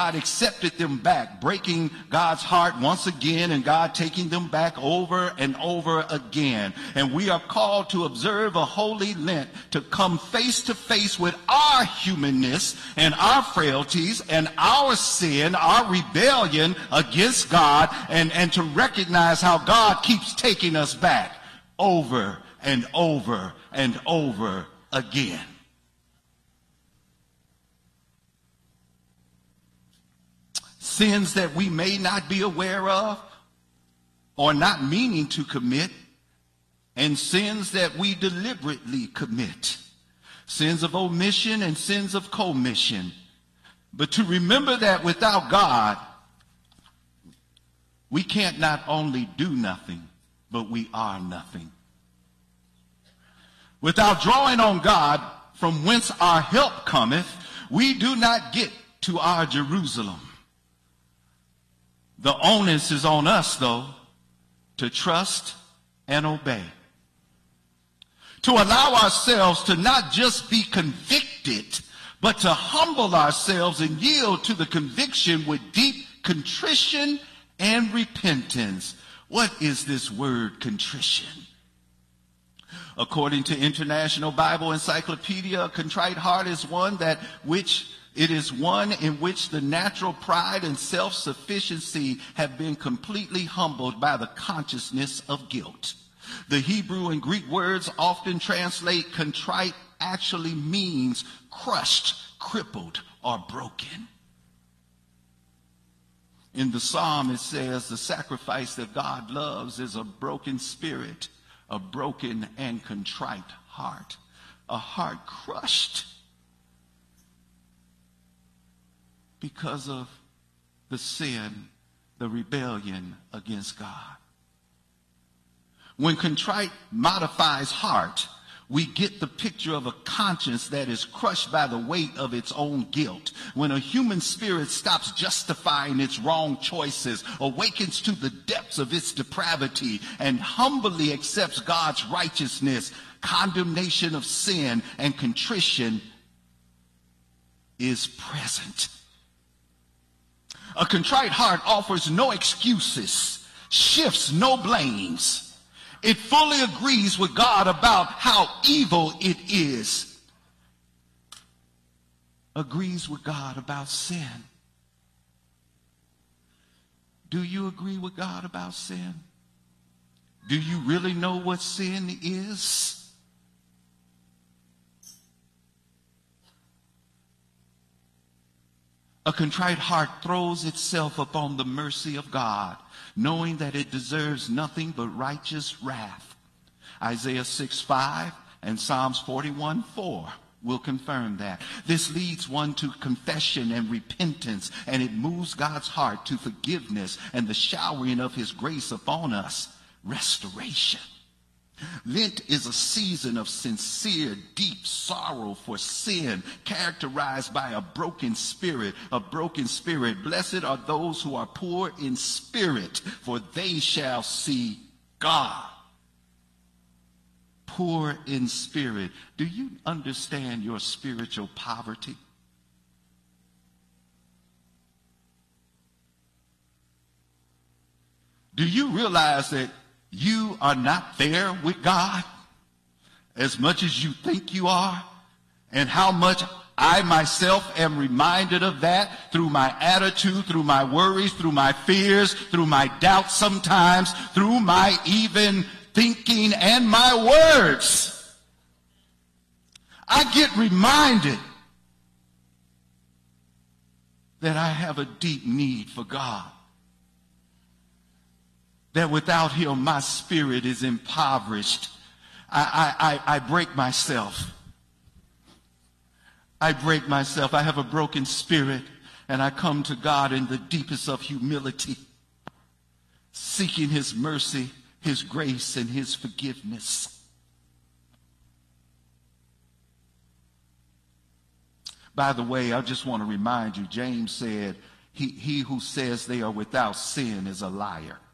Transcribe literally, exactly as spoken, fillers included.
God accepted them back, breaking God's heart once again, and God taking them back over and over again. And we are called to observe a holy Lent, to come face to face with our humanness and our frailties and our sin, our rebellion against God, and, and to recognize how God keeps taking us back over and over and over again. Sins that we may not be aware of or not meaning to commit, and sins that we deliberately commit. Sins of omission and sins of commission. But to remember that without God, we can't not only do nothing, but we are nothing. Without drawing on God, from whence our help cometh, we do not get to our Jerusalem. The onus is on us, though, to trust and obey. To allow ourselves to not just be convicted, but to humble ourselves and yield to the conviction with deep contrition and repentance. What is this word contrition? According to International Bible Encyclopedia, a contrite heart is one that which it is one in which the natural pride and self-sufficiency have been completely humbled by the consciousness of guilt. The Hebrew and Greek words often translate contrite actually means crushed, crippled, or broken. In the psalm it says the sacrifice that God loves is a broken spirit, a broken and contrite heart, a heart crushed because of the sin, the rebellion against God. When contrite modifies heart, we get the picture of a conscience that is crushed by the weight of its own guilt. When a human spirit stops justifying its wrong choices, awakens to the depths of its depravity, and humbly accepts God's righteousness, condemnation of sin and contrition is present. A contrite heart offers no excuses, shifts no blames. It fully agrees with God about how evil it is. Agrees with God about sin. Do you agree with God about sin? Do you really know what sin is? A contrite heart throws itself upon the mercy of God, knowing that it deserves nothing but righteous wrath. Isaiah six five and Psalms forty-one four will confirm that. This leads one to confession and repentance, and it moves God's heart to forgiveness and the showering of his grace upon us, restoration. Lent is a season of sincere, deep sorrow for sin, characterized by a broken spirit. A broken spirit. Blessed are those who are poor in spirit, for they shall see God. Poor in spirit. Do you understand your spiritual poverty? Do you realize that you are not there with God as much as you think you are, and how much I myself am reminded of that through my attitude, through my worries, through my fears, through my doubts sometimes, through my even thinking and my words. I get reminded that I have a deep need for God. That without him, my spirit is impoverished. I, I, I, I break myself. I break myself. I have a broken spirit, and I come to God in the deepest of humility, seeking his mercy, his grace, and his forgiveness. By the way, I just want to remind you, James said, he, he who says they are without sin is a liar.